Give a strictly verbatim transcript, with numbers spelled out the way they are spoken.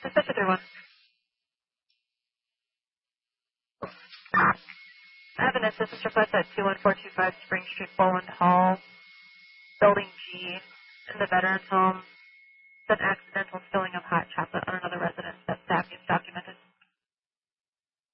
Such a third one. I have an assistance request at two one four two five Spring Street, Boland Hall, Building G, in the Veterans Home. An accidental spilling of hot chocolate on another residence that staff is documented.